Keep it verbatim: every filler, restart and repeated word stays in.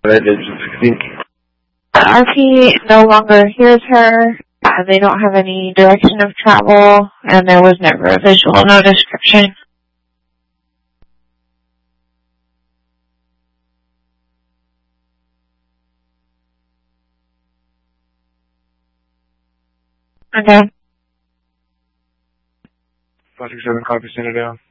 I think. R P no longer hears her. Uh, they don't have any direction of travel, and there was never a visual, no description. Okay. five six seven, copy, send it down.